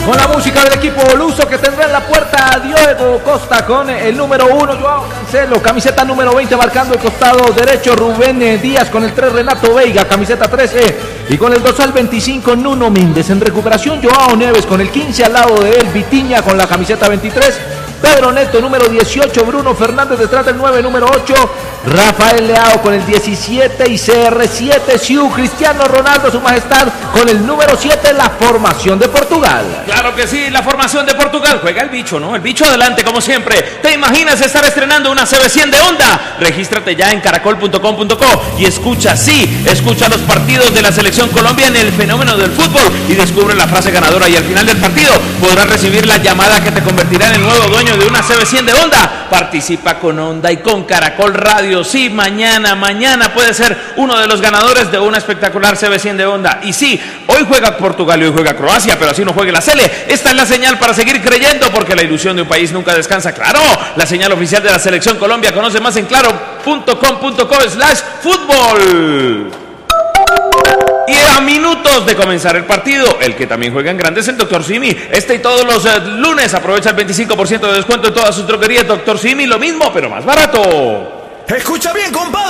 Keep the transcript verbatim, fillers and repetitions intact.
Con la música del equipo luso que tendrá en la puerta a Diego Costa con el número uno, Joao Cancelo, camiseta número veinte marcando el costado derecho, Rubén Díaz con el tres, Renato Veiga, camiseta trece, y con el dorsal veinticinco, Nuno Méndez. En recuperación, Joao Neves con el quince, al lado de él, Vitinha con la camiseta veintitrés, Pedro Neto, número dieciocho, Bruno Fernández detrás del nueve, número ocho, Rafael Leao con el diecisiete y C R siete, Siu, Cristiano Ronaldo, su majestad, con el número siete, la formación de Portugal. Claro que sí, la formación de Portugal. Juega el bicho, ¿no? El bicho adelante, como siempre. ¿Te imaginas estar estrenando una C B cien de Onda? Regístrate ya en caracol punto com punto co y escucha, sí, escucha los partidos de la Selección Colombia en el fenómeno del fútbol y descubre la frase ganadora, y al final del partido podrás recibir la llamada que te convertirá en el nuevo dueño de una C B cien de Onda. Participa con Onda y con Caracol Radio. Sí, mañana, mañana puede ser uno de los ganadores de una espectacular C B cien de Onda. Y sí, hoy juega Portugal y hoy juega Croacia, pero así no juegue la Sele. Esta es la señal para seguir creyendo, porque la ilusión de un país nunca descansa. Claro, la señal oficial de la Selección Colombia. Conoce más en claro punto com punto co slash fútbol. Y a minutos de comenzar el partido, el que también juega en grande es el doctor Simi. Este y todos los eh, lunes aprovecha el veinticinco por ciento de descuento en todas sus droguerías. doctor Simi, lo mismo, pero más barato. Escucha bien, compadre.